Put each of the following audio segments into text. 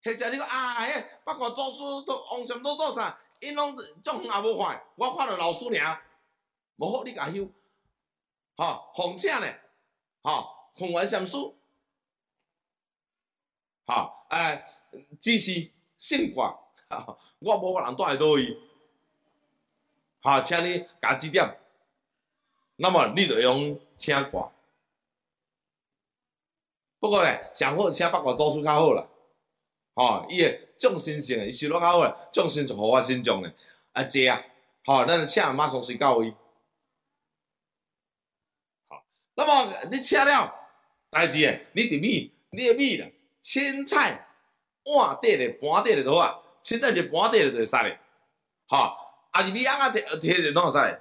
或者你讲迄八卦祖师都王禅都做啥？因拢种远也无看，我看到老师尔，无好你甲休，吼，奉请咧，吼，奉完禅师，吼，只是信卦，我无人带会倒伊，吼，请你甲指点，那么你就用请卦。不过咧，上好请八卦祖师较好啦，吼，伊诶众生性诶，伊收入较好诶，众生性互我心中诶，济啊，吼，咱就请马上随到位。好，那么你请了代志诶，你伫米，你诶米啦，凊彩碗底咧，盘底咧就好啊，凊彩一盘底咧就会使咧，吼，啊是米仔啊摕着拢会使咧，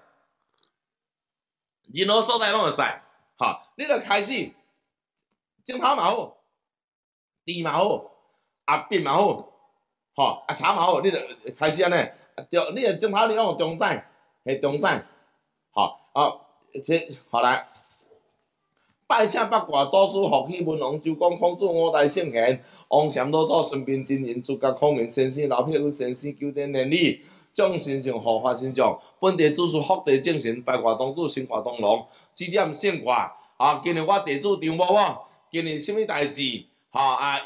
任何所在拢会使，吼，你著开始。镜头嘛好，甜嘛好，饼嘛好，吼茶嘛好，你就开始安尼，你个镜头你用中菜，系中菜，吼这好来，拜请八卦祖师福气文王周公孔子五代圣贤，王禅老祖孙膑真人诸葛孔明先生老撇夫先生九天连理，众神上护法神将，本地主事福地正神，八卦东主生化东龙，指点圣卦，今日我地主张无我。今日什么代志？